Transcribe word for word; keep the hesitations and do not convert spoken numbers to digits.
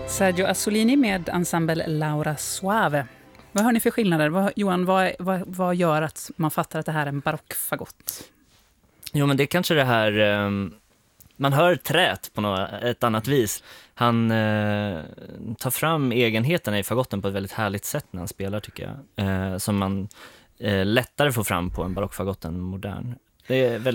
Sergio Assolini med ensemble Laura Suave. Vad har ni för skillnader? Vad, Johan, vad, vad, vad gör att man fattar att det här är en barockfagott? Jo, men det är kanske det här... Um, man hör trät på något, ett annat vis. Han uh, tar fram egenheterna i fagotten på ett väldigt härligt sätt när han spelar, tycker jag. Uh, som man uh, lättare får fram på en barockfagott än modern. Det är väldigt